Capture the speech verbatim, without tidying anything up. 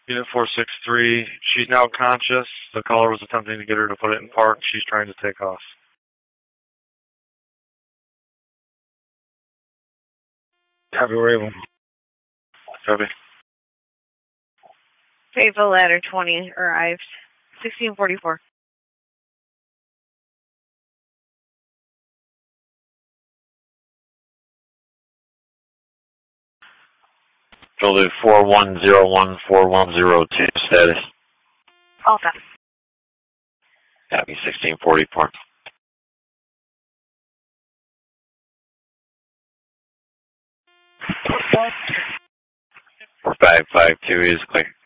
Unit four six three, she's now conscious. The caller was attempting to get her to put it in park. She's trying to take off. Copy, we're able. Copy. Fayetteville Ladder twenty arrived. sixteen forty-four. Philly four one zero one four one zero two status. All set. Copy, sixteen forty-four. four five five two is clear.